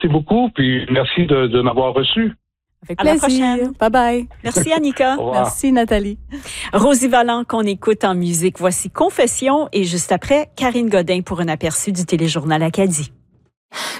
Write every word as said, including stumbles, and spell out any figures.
beaucoup, puis merci de, de m'avoir reçu. Avec À la plaisir. prochaine. Bye bye. Merci, Annika. Au revoir. Merci, Nathalie. Rosie Vallant, qu'on écoute en musique. Voici Confession et juste après, Karine Godin pour un aperçu du téléjournal Acadie.